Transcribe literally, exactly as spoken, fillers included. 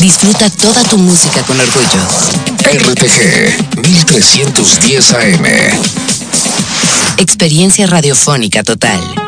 Disfruta toda tu música con orgullo. R T G mil trescientos diez A M. Experiencia radiofónica total.